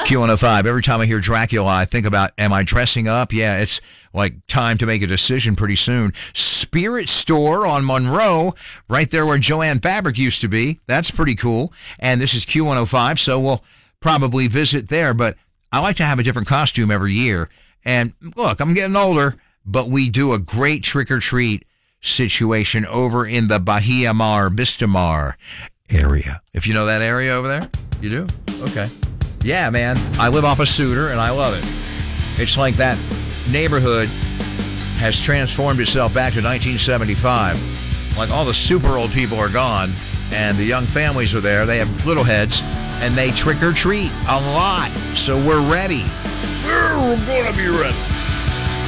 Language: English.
Q105. Every time I hear Dracula, I think about, am I dressing up? Yeah, it's like time to make a decision pretty soon. Spirit Store on Monroe, right there where Joanne Fabric used to be. That's pretty cool. And this is Q105, so we'll probably visit there. But I like to have a different costume every year. And look, I'm getting older, but we do a great trick-or-treat situation over in the Bahia Mar, Vista Mar area. If you know that area over there, you do? Okay. Yeah, man. I live off of Suter, and I love it. It's like that neighborhood has transformed itself back to 1975. Like all the super old people are gone, and the young families are there. They have little heads, and they trick or treat a lot. So we're ready. We're going to be ready.